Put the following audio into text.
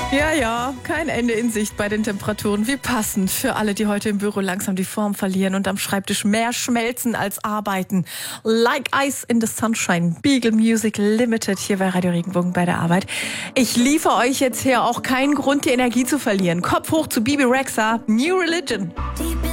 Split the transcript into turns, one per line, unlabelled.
Ja, ja, kein Ende in Sicht bei den Temperaturen. Wie passend für alle, die heute im Büro langsam die Form verlieren und am Schreibtisch mehr schmelzen als arbeiten. Like Ice in the Sunshine, Beagle Music Limited hier bei Radio Regenbogen bei der Arbeit. Ich liefere euch jetzt hier auch keinen Grund, die Energie zu verlieren. Kopf hoch zu Bibi Rexha, New Religion.